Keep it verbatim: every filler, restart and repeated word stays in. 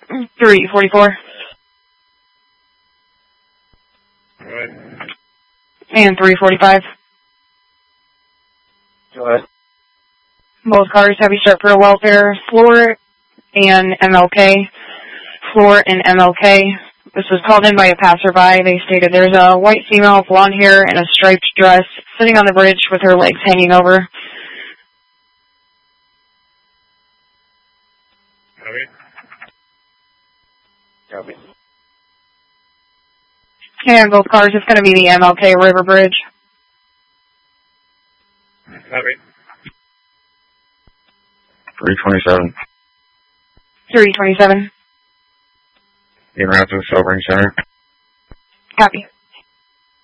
three forty-four. Alright. And three forty-five. Go ahead. Both cars have you start for a welfare. Floor and M L K. Floor and M L K. This was called in by a passerby. They stated there's a white female with blonde hair and a striped dress sitting on the bridge with her legs hanging over. Copy. Copy. And both cars, it's going to be the M L K River Bridge. Copy. three twenty-seven. three twenty-seven. En route to the Sobering Center. Copy.